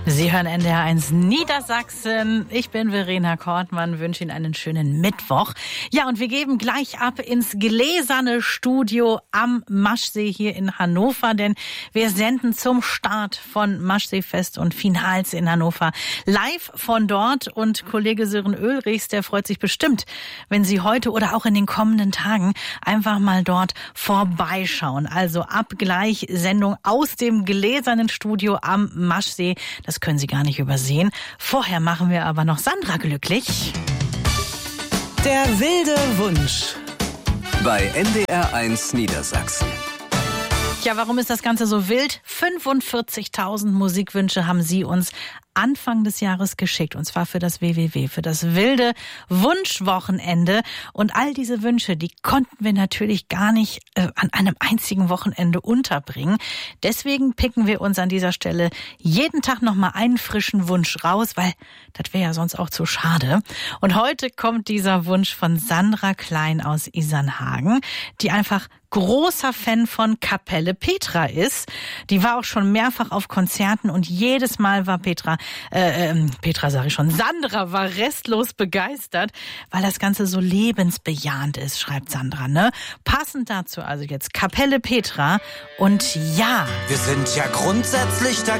Sie hören NDR1 Niedersachsen. Ich bin Verena Kortmann, wünsche Ihnen einen schönen Mittwoch. Ja, und wir geben gleich ab ins gläserne Studio am Maschsee hier in Hannover, denn wir senden zum Start von Maschseefest und Finals in Hannover live von dort. Und Kollege Sören Ulrichs, der freut sich bestimmt, wenn Sie heute oder auch in den kommenden Tagen einfach mal dort vorbeischauen. Also ab gleich Sendung aus dem gläsernen Studio am Maschsee. Das können Sie gar nicht übersehen. Vorher machen wir aber noch Sandra glücklich. Der wilde Wunsch. Bei NDR1 Niedersachsen. Ja, warum ist das Ganze so wild? 45.000 Musikwünsche haben Sie uns Anfang des Jahres geschickt, und zwar für das WWW, für das wilde Wunschwochenende. Und all diese Wünsche, die konnten wir natürlich gar nicht an einem einzigen Wochenende unterbringen. Deswegen picken wir uns an dieser Stelle jeden Tag nochmal einen frischen Wunsch raus, weil das wäre ja sonst auch zu schade. Und heute kommt dieser Wunsch von Sandra Klein aus Isernhagen, die einfach großer Fan von Kapelle Petra ist. Die war auch schon mehrfach auf Konzerten und jedes Mal war Sandra war restlos begeistert, weil das Ganze so lebensbejahend ist, schreibt Sandra, ne? Passend dazu also jetzt Kapelle Petra und ja. Wir sind ja grundsätzlich dagegen.